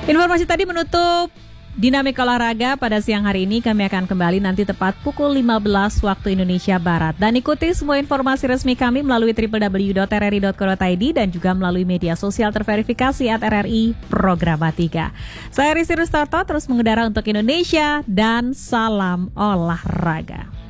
Informasi tadi menutup Dinamik Olahraga pada siang hari ini. Kami akan kembali nanti tepat pukul 15 waktu Indonesia Barat. Dan ikuti semua informasi resmi kami melalui www.rri.co.id dan juga melalui media sosial terverifikasi @RRI Programa 3. Saya Risi Rustoto, terus mengudara untuk Indonesia dan salam olahraga.